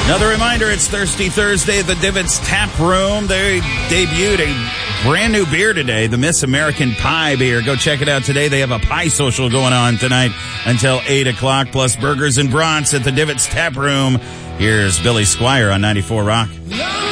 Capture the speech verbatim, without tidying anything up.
Another reminder, it's Thirsty Thursday at the Divots Tap Room. They debuted a brand new beer today, the Miss American Pie beer. Go check it out today. They have a pie social going on tonight until eight o'clock, plus burgers and brats at the Divots Tap Room. Here's Billy Squire on ninety-four Rock.